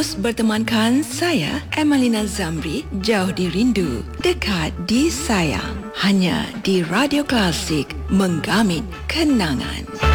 Terus bertemankan saya, Emelina Zamri, jauh di rindu, dekat di sayang. Hanya di Radio Klasik, menggamit kenangan.